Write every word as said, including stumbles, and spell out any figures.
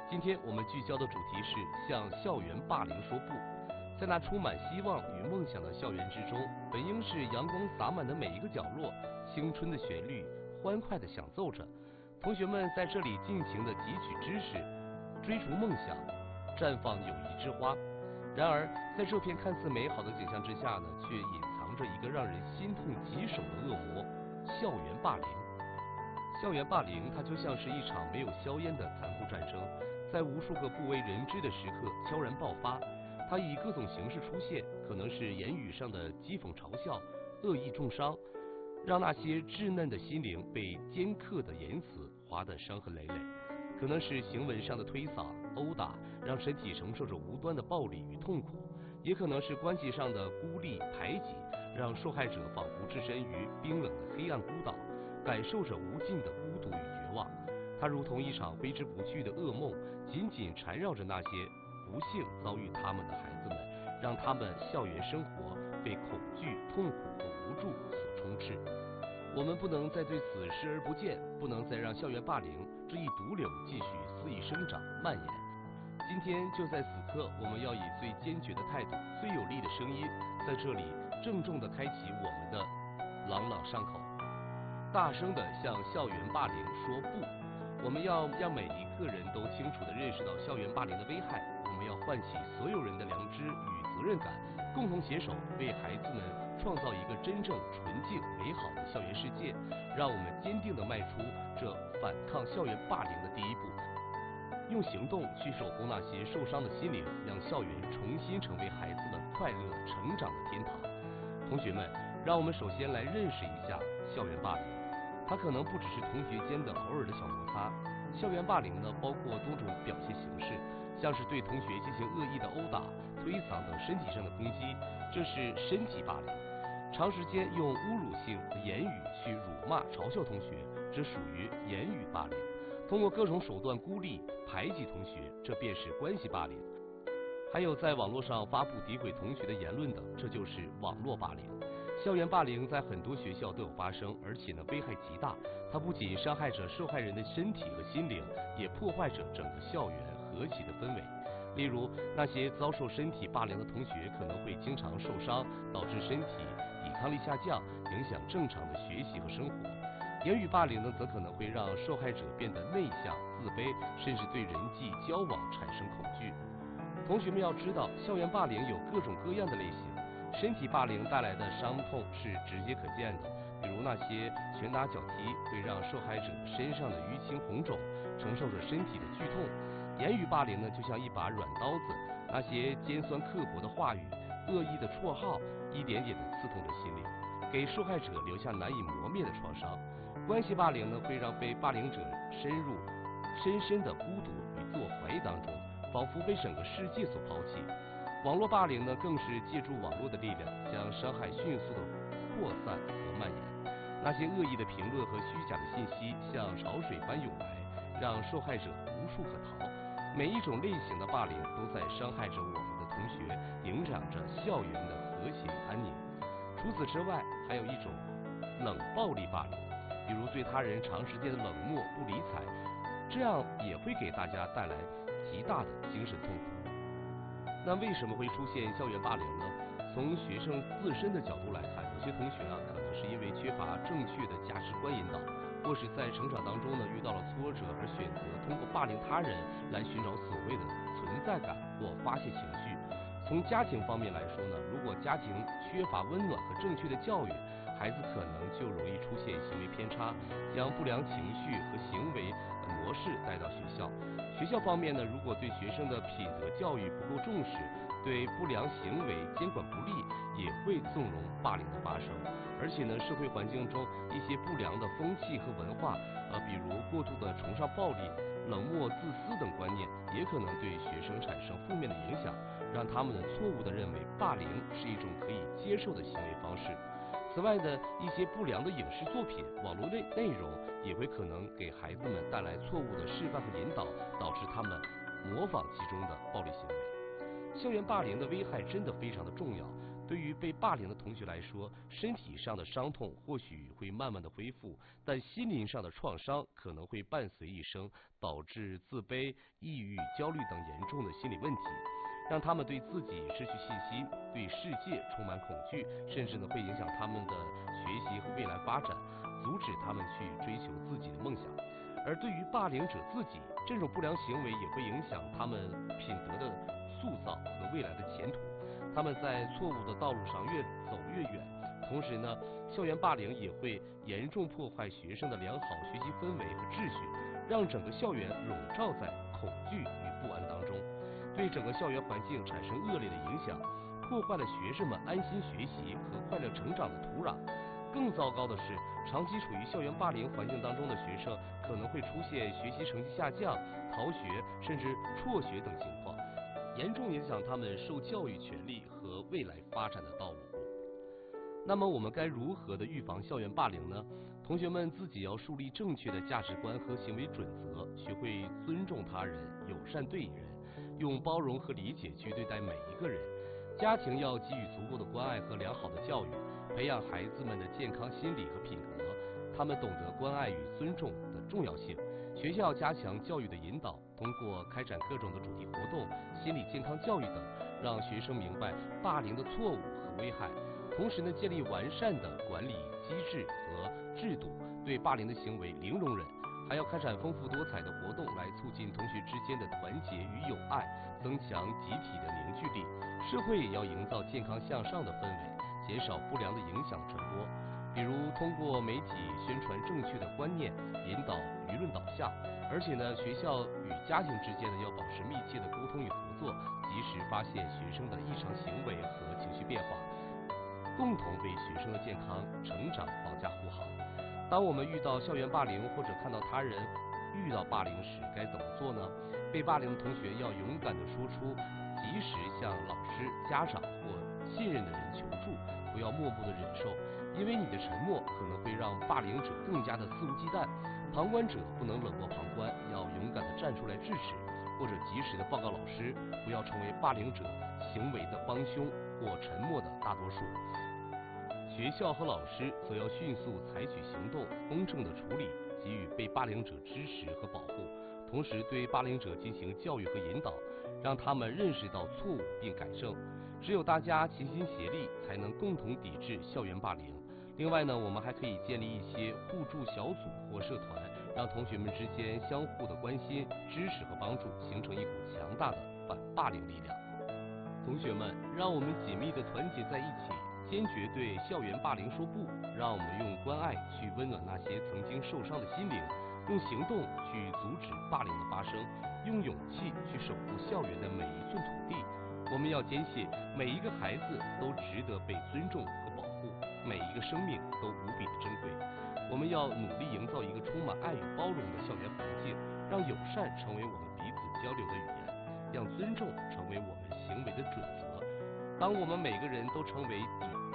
今天我们聚焦的主题是向校园霸凌说不。在那充满希望与梦想的校园之中，本应是阳光洒满的每一个角落，青春的旋律欢快地响奏着，同学们在这里尽情地汲取知识，追逐梦想，绽放友谊之花。然而，在这片看似美好的景象之下呢，却隐藏着一个让人心痛棘手的恶魔——校园霸凌。校园霸凌，它就像是一场没有硝烟的残酷战争，在无数个不为人知的时刻悄然爆发。它以各种形式出现，可能是言语上的讥讽嘲笑、恶意重伤，让那些稚嫩的心灵被尖刻的言辞划得伤痕累累；可能是行为上的推搡、殴打，让身体承受着无端的暴力与痛苦；也可能是关系上的孤立排挤，让受害者仿佛置身于冰冷的黑暗孤岛，感受着无尽的孤独与绝望。它如同一场挥之不去的噩梦，紧紧缠绕着那些不幸遭遇他们的孩子们，让他们校园生活被恐惧、痛苦和无助所充斥。我们不能再对此视而不见，不能再让校园霸凌这一毒瘤继续肆意生长蔓延。今天就在此刻，我们要以最坚决的态度、最有力的声音，在这里郑重地开启我们的朗朗上口，大声地向校园霸凌说不。我们要让每一个人都清楚地认识到校园霸凌的危害，我们要唤起所有人的良知与责任感，共同携手为孩子们创造一个真正纯净美好的校园世界。让我们坚定地迈出这反抗校园霸凌的第一步，用行动去守护那些受伤的心灵，让校园重新成为孩子们快乐成长的天堂。同学们，让我们首先来认识一下校园霸凌。它可能不只是同学间的偶尔的小摩擦，校园霸凌呢，包括多种表现形式，像是对同学进行恶意的殴打、推搡等身体上的攻击，这是身体霸凌；长时间用侮辱性的言语去辱骂、嘲笑同学，这属于言语霸凌；通过各种手段孤立、排挤同学，这便是关系霸凌；还有在网络上发布诋毁同学的言论等，这就是网络霸凌。校园霸凌在很多学校都有发生，而且呢危害极大。它不仅伤害着受害人的身体和心灵，也破坏着整个校园和谐的氛围。例如，那些遭受身体霸凌的同学可能会经常受伤，导致身体抵抗力下降，影响正常的学习和生活。言语霸凌呢，则可能会让受害者变得内向、自卑，甚至对人际交往产生恐惧。同学们要知道，校园霸凌有各种各样的类型。身体霸凌带来的伤痛是直接可见的，比如那些拳打脚踢会让受害者身上的淤青红肿，承受着身体的剧痛。言语霸凌呢，就像一把软刀子，那些尖酸刻薄的话语、恶意的绰号，一点点的刺痛着心灵，给受害者留下难以磨灭的创伤。关系霸凌呢，会让被霸凌者深入深深的孤独与自我怀疑当中，仿佛被整个世界所抛弃。网络霸凌呢，更是借助网络的力量，将伤害迅速的扩散和蔓延。那些恶意的评论和虚假的信息像潮水般涌来，让受害者无处可逃。每一种类型的霸凌都在伤害着我们的同学，影响着校园的和谐安宁。除此之外，还有一种冷暴力霸凌，比如对他人长时间的冷漠不理睬，这样也会给大家带来极大的精神痛苦。那为什么会出现校园霸凌呢？从学生自身的角度来看，有些同学啊，可能是因为缺乏正确的价值观引导，或是在成长当中呢遇到了挫折，而选择通过霸凌他人来寻找所谓的存在感或发泄情绪。从家庭方面来说呢，如果家庭缺乏温暖和正确的教育，孩子可能就容易出现行为偏差，将不良情绪和行为模式带到学校。学校方面呢，如果对学生的品德教育不够重视，对不良行为监管不力，也会纵容霸凌的发生。而且呢，社会环境中一些不良的风气和文化，呃，比如过度的崇尚暴力、冷漠、自私等观念，也可能对学生产生负面的影响，让他们错误地认为霸凌是一种可以接受的行为方式。此外呢，一些不良的影视作品、网络内内容也会可能给孩子们带来错误的示范和引导，导致他们模仿其中的暴力行为。校园霸凌的危害真的非常的重要， 对于被霸凌的同学来说，身体上的伤痛或许会慢慢的恢复，但心灵上的创伤可能会伴随一生，导致自卑、抑郁、焦虑等严重的心理问题，让他们对自己失去信心，对世界充满恐惧，甚至呢会影响他们的学习和未来发展，阻止他们去追求自己的梦想。而对于霸凌者自己，这种不良行为也会影响他们品德的塑造和未来的前途。他们在错误的道路上越走越远，同时呢，校园霸凌也会严重破坏学生的良好学习氛围和秩序，让整个校园笼罩在恐惧与不安当中，对整个校园环境产生恶劣的影响，破坏了学生们安心学习和快乐成长的土壤。更糟糕的是，长期处于校园霸凌环境当中的学生可能会出现学习成绩下降、逃学甚至辍学等情况，严重影响他们受教育权利和未来发展的道路。那么我们该如何的预防校园霸凌呢？同学们自己要树立正确的价值观和行为准则，学会尊重他人、友善对人，用包容和理解去对待每一个人。家庭要给予足够的关爱和良好的教育，培养孩子们的健康心理和品格，他们懂得关爱与尊重的重要性。学校加强教育的引导，通过开展各种的主题活动、心理健康教育等，让学生明白霸凌的错误和危害。同时呢，建立完善的管理机制和制度，对霸凌的行为零容忍。还要开展丰富多彩的活动，来促进同学之间的团结与友爱，增强集体的凝聚力。社会也要营造健康向上的氛围，减少不良的影响传播。比如通过媒体宣传正确的观念，引导舆论导向。而且呢，学校与家庭之间呢要保持密切的沟通与合作，及时发现学生的异常行为和情绪变化，共同为学生的健康成长保驾护航。当我们遇到校园霸凌或者看到他人遇到霸凌时，该怎么做呢？被霸凌的同学要勇敢地说出，及时向老师、家长或信任的人求助，不要默默地忍受，因为你的沉默可能会让霸凌者更加的肆无忌惮。旁观者不能冷漠旁观，要勇敢地站出来制止，或者及时的报告老师，不要成为霸凌者行为的帮凶或沉默的大多数。学校和老师则要迅速采取行动，公正的处理，给予被霸凌者支持和保护，同时对霸凌者进行教育和引导，让他们认识到错误并改正。只有大家齐心协力，才能共同抵制校园霸凌。另外呢，我们还可以建立一些互助小组或社团，让同学们之间相互的关心、支持和帮助，形成一股强大的反霸凌力量。同学们，让我们紧密地团结在一起，坚决对校园霸凌说不，让我们用关爱去温暖那些曾经受伤的心灵，用行动去阻止霸凌的发生，用勇气去守护校园的每一寸土地。我们要坚信，每一个孩子都值得被尊重和保护，每一个生命都无比的珍贵。我们要努力营造一个充满爱与包容的校园环境，让友善成为我们彼此交流的语言，让尊重成为我们行为的准则。当我们每个人都成为抵